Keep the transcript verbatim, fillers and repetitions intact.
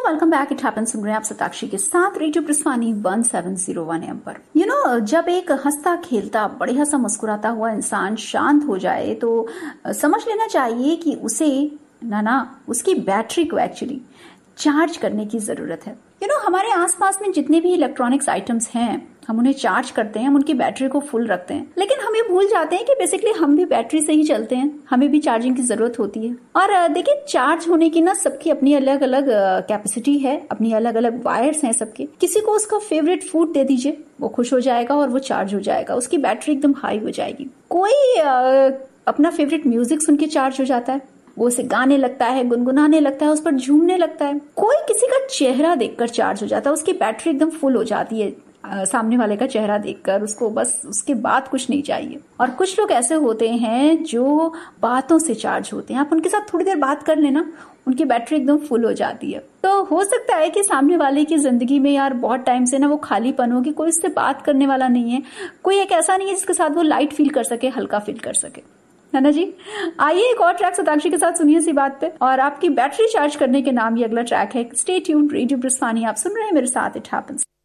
Welcome back. It happens सुन रहे हैं आप सताक्षी के साथ radio प्रस्वानी one seven zero one M पर। यू you नो know, जब एक हंसता खेलता बढ़िया सा मुस्कुराता हुआ इंसान शांत हो जाए तो समझ लेना चाहिए कि उसे ना ना उसकी बैटरी को एक्चुअली चार्ज करने की जरूरत है। यू you नो know, हमारे आसपास में जितने भी इलेक्ट्रॉनिक्स आइटम्स हैं हम उन्हें चार्ज करते हैं, हम उनकी बैटरी को फुल रखते हैं, लेकिन हम ये भूल जाते हैं कि बेसिकली हम भी बैटरी से ही चलते हैं, हमें भी चार्जिंग की जरूरत होती है। और देखिए चार्ज होने की ना सबकी अपनी अलग अलग कैपेसिटी है, अपनी अलग अलग वायर्स हैं सबके। किसी को उसका फेवरेट फूड दे दीजिए, वो खुश हो जाएगा और वो चार्ज हो जाएगा, उसकी बैटरी एकदम हाई हो जाएगी। कोई आ, अपना फेवरेट म्यूजिक सुन के चार्ज हो जाता है, वो उसे गाने लगता है, गुनगुनाने लगता है, उस पर झूमने लगता है। कोई किसी का चेहरा देखकर चार्ज हो जाता है, उसकी बैटरी एकदम फुल हो जाती है आ, सामने वाले का चेहरा देखकर, उसको बस उसके बाद कुछ नहीं चाहिए। और कुछ लोग ऐसे होते हैं जो बातों से चार्ज होते हैं, आप उनके साथ थोड़ी देर बात कर लेना, उनकी बैटरी एकदम फुल हो जाती है। तो हो सकता है कि सामने वाले की जिंदगी में यार बहुत टाइम से ना वो खालीपन हो कि कोई उससे बात करने वाला नहीं है, कोई एक ऐसा नहीं है जिसके साथ वो लाइट फील कर सके, हल्का फील कर सके, है ना जी। आइए एक और ट्रैक सताक्षी के साथ सुनिए इसी बात पे, और आपकी बैटरी चार्ज करने के नाम ये अगला ट्रैक है। स्टे ट्यून्ड, रेडियो प्रस्वानी आप सुन रहे हैं मेरे साथ, इट हैपेंस।